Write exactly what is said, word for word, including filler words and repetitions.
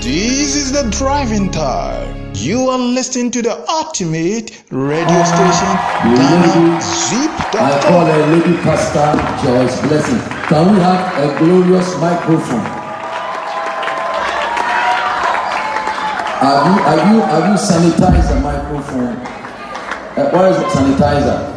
This is the driving time. You are listening to the ultimate radio station, Ghana Zip. I call a lady pastor, Joyce Blessing. Can we have a glorious microphone? Have you, have you, have you sanitized the microphone? Uh, where is the sanitizer?